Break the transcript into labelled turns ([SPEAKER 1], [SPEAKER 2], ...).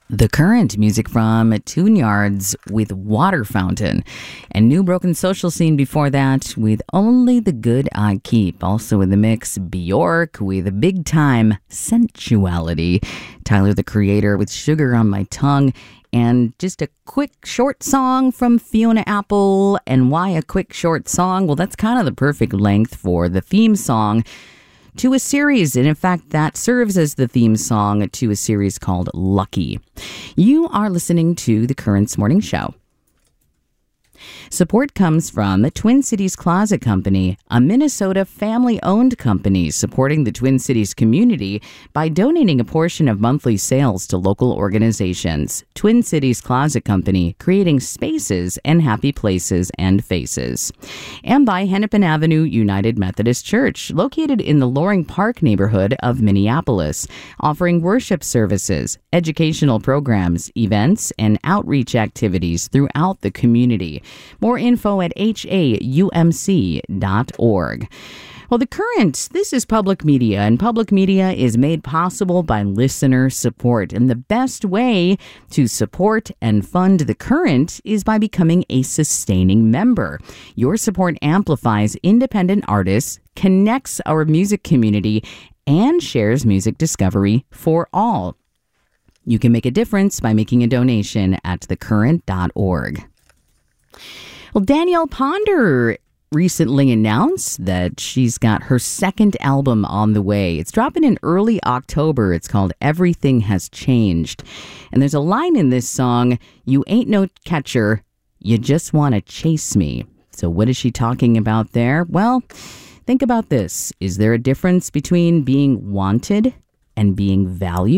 [SPEAKER 1] The Current, music from Tune Yards with Water Fountain, and New Broken Social Scene before that with Only the Good I Keep. Also in the mix, Bjork with Big Time Sensuality, Tyler the Creator with Sugar on My Tongue, and just a quick short song from Fiona Apple. And why a quick short song? Well, that's kind of the perfect length for the theme song to a series, and in fact that serves as the theme song to a series called Lucky. You are listening to the Currents Morning Show. Support comes from the Twin Cities Closet Company, a Minnesota family-owned company supporting the Twin Cities community by donating a portion of monthly sales to local organizations. Twin Cities Closet Company, creating spaces and happy places and faces. And by Hennepin Avenue United Methodist Church, located in the Loring Park neighborhood of Minneapolis, offering worship services, educational programs, events, and outreach activities throughout the community. More info at haumc.org. Well, The Current, this is public media, and public media is made possible by listener support. And the best way to support and fund The Current is by becoming a sustaining member. Your support amplifies independent artists, connects our music community, and shares music discovery for all. You can make a difference by making a donation at thecurrent.org. Well, Danielle Ponder recently announced that she's got her second album on the way. It's dropping in early October. It's called Everything Has Changed. And there's a line in this song, "You ain't no catcher, you just want to chase me." So what is she talking about there? Well, think about this. Is there a difference between being wanted and being valued?